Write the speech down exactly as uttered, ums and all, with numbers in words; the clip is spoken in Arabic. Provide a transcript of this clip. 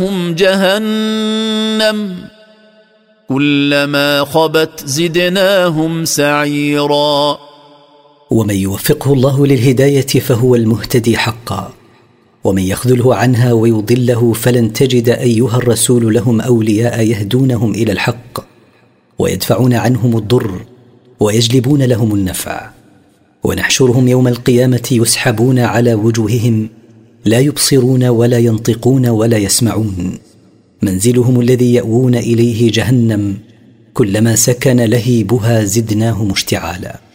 هم جهنم كلما خبت زدناهم سعيرا. ومن يوفقه الله للهداية فهو المهتدي حقا، ومن يخذله عنها ويضله فلن تجد أيها الرسول لهم أولياء يهدونهم إلى الحق ويدفعون عنهم الضر ويجلبون لهم النفع. ونحشرهم يوم القيامة يسحبون على وجوههم لا يبصرون ولا ينطقون ولا يسمعون. منزلهم الذي يأوون إليه جهنم كلما سكن لهيبها زدناهم اشتعالا.